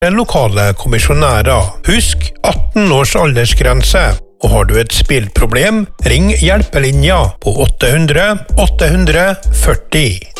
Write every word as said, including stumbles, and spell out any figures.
lokale kommisjonærer. Husk atten års aldersgrense, og har du et spillproblem, ring hjelpelinja på åtte hundre åtte hundre førti.